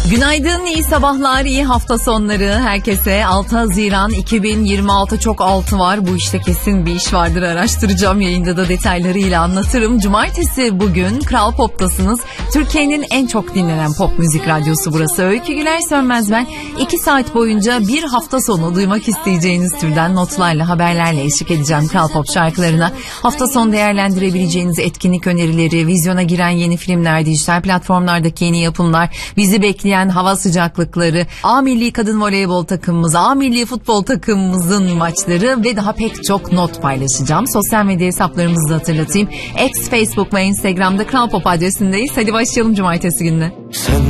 Günaydın, iyi sabahlar, iyi hafta sonları herkese. 6 Haziran 2026 çok altı var. Bu işte kesin bir iş vardır, araştıracağım. Yayında da detaylarıyla anlatırım. Cumartesi bugün Kral Pop'tasınız. Türkiye'nin en çok dinlenen pop müzik radyosu burası. Öykü Güler Sönmez ben. 2 saat boyunca bir hafta sonu duymak isteyeceğiniz türden notlarla, haberlerle eşlik edeceğim Kral Pop şarkılarına. Hafta sonu değerlendirebileceğiniz etkinlik önerileri, vizyona giren yeni filmler, dijital platformlardaki yeni yapımlar, bizi bekleyen hava sıcaklıkları, A Milli Kadın Voleybol takımımız, A Milli Futbol takımımızın maçları ve daha pek çok not paylaşacağım. Sosyal medya hesaplarımızı da hatırlatayım. X, Facebook ve Instagram'da Kral Pop adresindeyiz. Hadi başlayalım cumartesi gününe. Sen